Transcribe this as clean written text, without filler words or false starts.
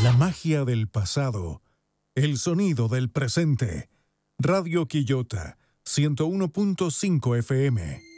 La magia del pasado, el sonido del presente. Radio Quillota, 101.5 FM.